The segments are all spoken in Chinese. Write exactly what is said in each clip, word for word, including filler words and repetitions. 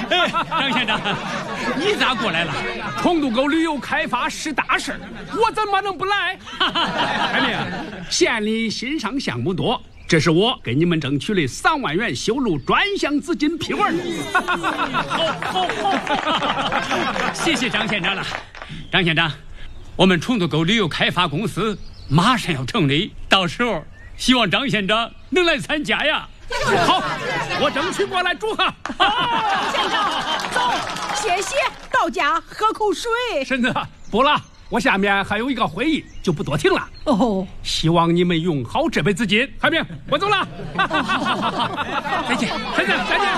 张县长，你咋过来了？ 崇都沟旅游开发是大事，我怎么能不来？海明，县里新上项目多，这是我给你们争取的三万元修路专项资金批文。 好，好，好，谢谢张县长了。张县长，我们崇都沟旅游开发公司马上要成立，到时候希望张县长能来参加呀。 好，我争取过来祝贺。 县长，走，歇歇，到家喝口水。 婶子，不了，我下面还有一个会议，就不多听了。 哦， 希望你们用好这笔资金。海明，我走了。 再见， 婶子，再见。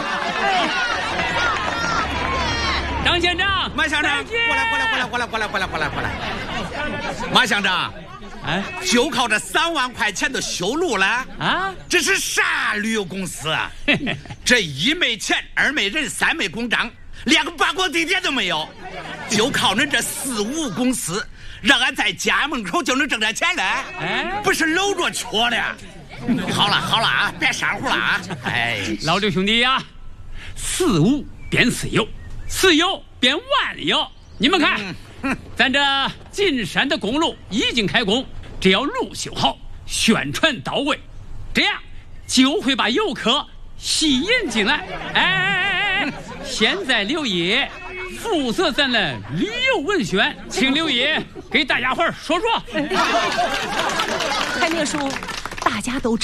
张县长， 马乡长，过来，过来，过来，过来，过来，过来，过来，过来。马乡长。 哎， 就靠这三万块钱的修路了啊！ 这是啥旅游公司啊？这一没钱，二没人，三没公章，连个八国地铁都没有，就靠恁这四五公司，让俺在家门口就能挣点钱了。哎，不是搂着戳的。好了好了啊，别煽乎了啊！哎， 老刘兄弟呀、啊，四五变四有，四有变万有。你们看。嗯，咱这进山的公路已经开工，只要路修好，宣传到位，这样就会把游客吸引进来。哎哎哎哎！现在刘爷负责咱的旅游文宣，请刘爷给大家伙说说。 海明叔，大家都知